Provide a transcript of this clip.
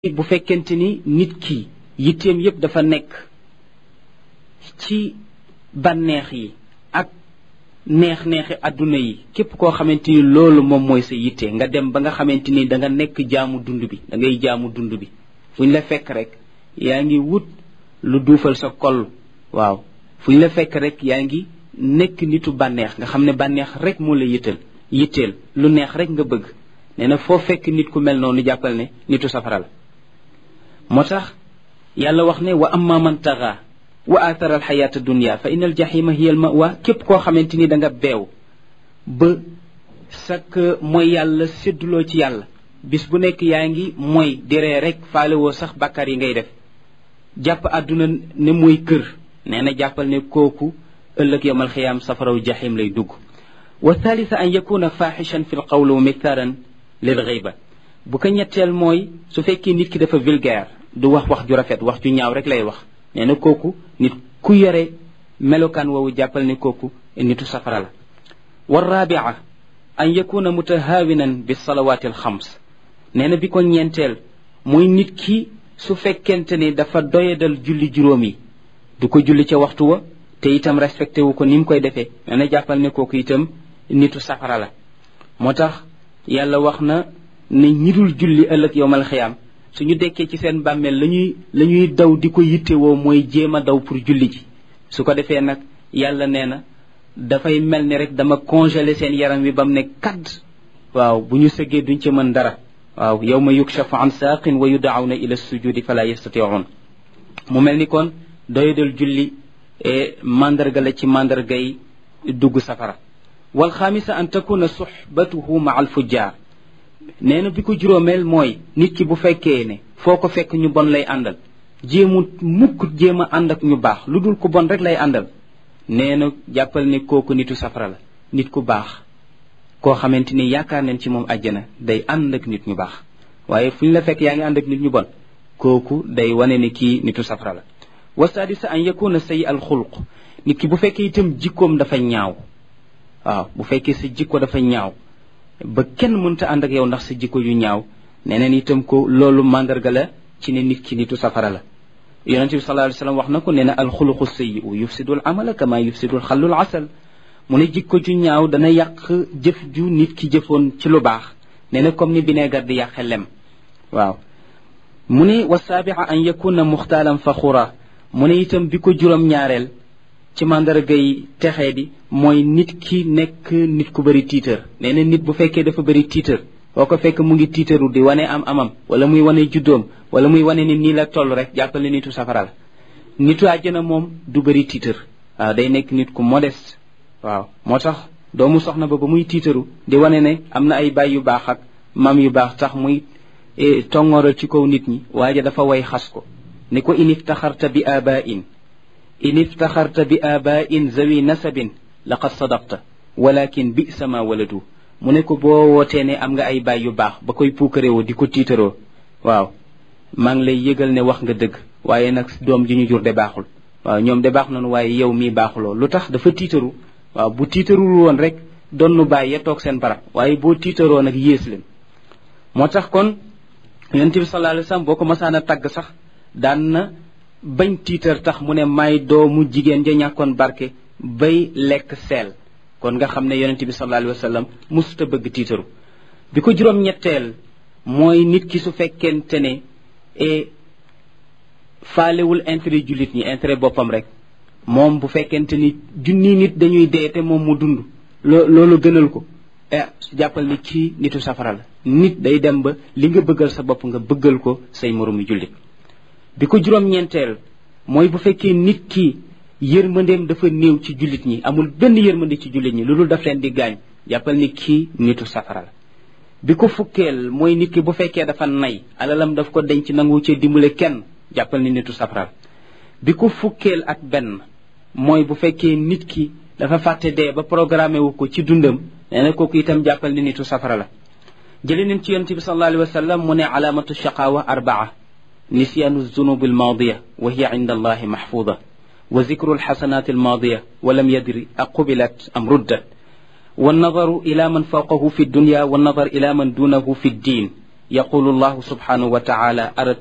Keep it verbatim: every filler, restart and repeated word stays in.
bu fekkente ni nit ki yitteem yépp dafa nekk ci bànneex yi ak neex-neexi àdduna yi képp koo xamante ni loolu moom mooy sa yitte nga dem ba nga xamante ni da nga nekk jaamu dund bi da ngay jaamu dund bi fu ñu la fekk rek yaa ngi wut lu duufal sa koll waaw fu ñu la fekk rek yaa ngi nekk nitu bànneex nga xam ne bànneex rek moo la yittal yitteel lu neex rek nga bëgg nee na foo fekk nit ku mel noonu jàppal ne nitu safara la moo tax yàlla wax ne wa amma man taxa wa athara alxayaata dunia fa inna aljahima hiya almawa képp koo xamante ni da nga beew ba sak mooy yàlla sédduloo ci yàlla bis bu nekk yaa ngi mooy diree rek faalewoo sax bàkkaar yi ngay def jàpp àdduna ne mooy kër nee na jàppal ne kooku ëllëg yawmal xiyaam safaraw jahim lay dugg wa thalitha an yakuna faxishan fi lqawli wa miktaaran lil ghayba bu ko ñetteel mooy su fekkee nit ki dafa vulgaire du wax wax ju rafet wax ju ñaaw rek lay wax nee na kooku nit ku yore melokaan woowu jàppal ne kooku nitu safara la wa rabia an yakuna mutahaawinan bi salawaati alxams nee na bi ko ñeenteel mooy nit ki su fekkente ni dafa doyadal julli juróom yi du ko julli ca waxtu wa te itam respecté wu ko ni mu koy defee nee na jàppal ne kooku itam nitu safara la moo tax yàlla wax na ne ñi dul julli ëllëg yowmal xiyaam suñu dekkee ci seen bàmmeel lañuy la ñuy daw di ko yittewoo mooy jéem a daw pour julli ji su ko defee nag yàlla nee na dafay mel ni rek dama congelé seen yaram wi ba mu ne kadd waaw bu ñu sëggee duñ ci mën dara waaw yawma yukshafu an saaqin wa yudaawna ila sujudi fala yastatiun mu mel ni kon doyadal julli e mandarga la ci mandarga yi dugg safara wal xaamisa an takuna suxbatuhu ma al fujjaar nee na bi ko juróomeel mooy nit ki bu fekkee ne foo ko fekk ñu bon lay àndal jéemu mukk jéem a ànd ak ñu baax lu dul ku bon rek lay àndal nee na jàppal ne kooku nitu safara la nit ku baax koo xamante ni yaakaar nañ ci moom àjjana day ànd ak nit ñu baax waaye fu ñu la fekk yaa ngi ànd ak nit ñu bon kooku day wane ne kii nitu safara la wa sadisa an yakuna sayyi al xuluq nit ki bu fekkee itam jikkoom dafa ñaaw waaw bu fekkee sa jikko dafa ñaaw ba kenn mënta ànd ak yow ndax sa jikko yu ñaaw neneen itam ko loolu mandarga la ci ne nit ki nitu safara la yonente bi sallallahu alayhi wasallam wax na ko nee na alxuluqu sayyi'u yufsidu al amala kama yufsidu al xallul asal mu ne jikko ju ñaaw dana yàq jëf ju nit ki jëfoon ci lu baax nee na comme ni bineegar di yàqe lem waaw mu ne wa saabia an yakuna muxtaalan faxura mu ne itam bi ko juróom ñaareel ci mandarga yi texee di mooy nit ki nekk nit ku bëri tiitër nee na nit bu fekkee dafa bëri tiitër boo ko fekk mu ngi tiitaru di wane am amam wala muy wane juddoom wala muy wane ni nii la toll rek jàppale nitu safara la nitu àjjana moom du bëri tiitër waaw day nekk nit ku modeste waaw moo tax doomu soxna ba ba muy tiitaru di wane ne am na ay baay yu baax ak maam yu baax tax muy tongooral ci kaw nit ñi waaye dafa way xas ko ne ko in iftaxarta bi abain in iftaxarta bi abain zawi nasabin laqad sadaqta walakin bisa ma waladu mu ne ko boo wootee ne am nga ay baay yu baax ba koy puukaréewoo di ko tiitaroo waaw maa ngi lay yëgal ne wax nga dëgg waaye nag doom ji ñu jur de baaxul waaw ñoom de baax nañu waaye yow mii baaxuloo lu tax dafa tiitaru waaw bu tiitarul woon rek doon nu bàyyi ya toog seen barab waaye boo tiitaroo nag yées leen moo tax kon yonent bi sallallahu alayhi wasallam boo ko masaan a tagg sax daan na bañ tiitar tax mu ne may doomu jigéen ja ñàkkoon barke bay lekk seel kon nga xam ne yonente bi sallallahu alayhi wa sallam musuta bëgg tiitaru bi ko juróom-ñetteel mooy nit ki su fekkente ne e faalewul intérêt jullit ñi intérêt boppam rek moom bu fekkente ni junni nit dañuy dee te moom mu dund loo loolu gënal ko eh su jàppal ni kii nitu safara la nit day dem ba li nga bëggal sa bopp nga bëggal ko say moroomi jullit bi ko juróom-ñeenteel mooy bu fekkee nit ki yërmandeem dafa néew ci jullit ñi amul benn yërmande ci jullit ñi lu dul daf leen di gaañ jàppal ni kii nitu safara la bi ko fukkeel mooy nit ki bu fekkee dafa nay alalam daf ko denc nangu ci dimbale kenn jàppal ni nitu safara la bi ko fukkeel ak benn mooy bu fekkee nit ki dafa fàtte dee ba programmé wu ko ci dundam nee na kooku itam jàppal ni nitu safara la jëlee nañ ci yonent bi sallallahu alayhi wa sallam mu ne alaamatu shaqaawa arbaa nisyaanu zunubi almaadiya wa hiya inda allahi mahfuuda wa zikru alxasanaati almaadiya wa lam yadri aqubilat am ruddat wa nadaru ila man fawqahu fi dunya wa nadar ila man dunahu fi ddin yaqulu llahu subhanahu wa taala